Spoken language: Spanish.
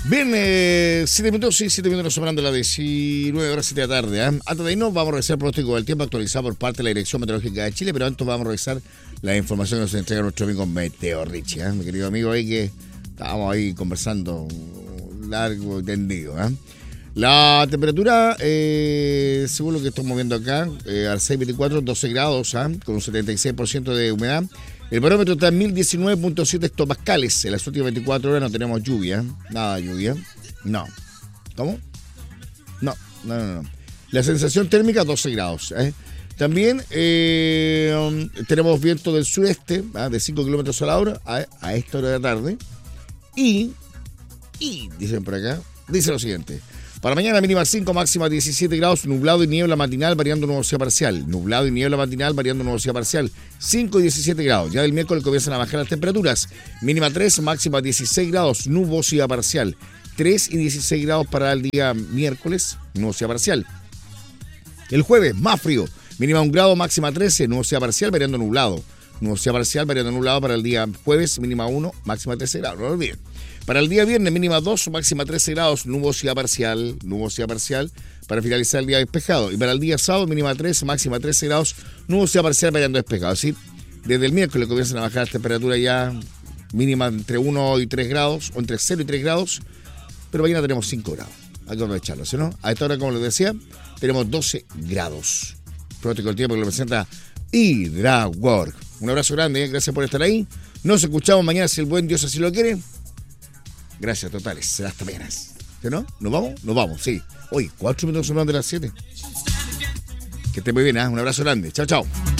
Bien, 7 minutos, sí, 7 minutos separando las 19 horas 7 de la tarde. Antes de irnos, vamos a revisar el pronóstico del tiempo actualizado por parte de la Dirección Meteorológica de Chile, pero antes vamos a revisar la información que nos entrega nuestro amigo Meteo Richie, mi querido amigo ahí que estábamos ahí conversando largo y tendido. La temperatura, según lo que estamos viendo acá, al 6:24, 12 grados, con un 76% de humedad. El barómetro está en 1019.7 hectopascales. En las últimas 24 horas no tenemos lluvia. Nada de lluvia. No. ¿Cómo? No. La sensación térmica, 12 grados. También tenemos viento del sureste, de 5 kilómetros a la hora, a esta hora de la tarde. Y dicen por acá, dice lo siguiente. Para mañana mínima 5, máxima 17 grados, nublado y niebla matinal variando nubosidad parcial. Nublado y niebla matinal variando nubosidad parcial. 5 y 17 grados. Ya del miércoles comienzan a bajar las temperaturas. Mínima 3, máxima 16 grados, nubosidad parcial. 3 y 16 grados para el día miércoles, nubosidad parcial. El jueves, más frío. Mínima 1 grado, máxima 13, nubosidad parcial variando nublado. Nubosidad parcial variando nublado para el día jueves, mínima 1, máxima 13 grados. No lo olviden. Para el día viernes, mínima 2, máxima 13 grados, nubosidad parcial, para finalizar el día despejado. Y para el día sábado, mínima 3, máxima 13 grados, nubosidad parcial, variando despejado. Así, desde el miércoles comienzan a bajar las temperaturas ya mínima entre 1 y 3 grados, o entre 0 y 3 grados, pero mañana tenemos 5 grados. Hay que aprovecharlo, ¿sí, no? A esta hora, como les decía, tenemos 12 grados. Pronóstico del tiempo que lo presenta HydraWork. Un abrazo grande, gracias por estar ahí. Nos escuchamos mañana si el buen Dios así lo quiere. Gracias totales, será hasta mañana. ¿Sí, no? ¿Nos vamos? Nos vamos, sí. Hoy, 4 minutos son de las 7. Que esté muy bien, un abrazo grande. Chao, chao.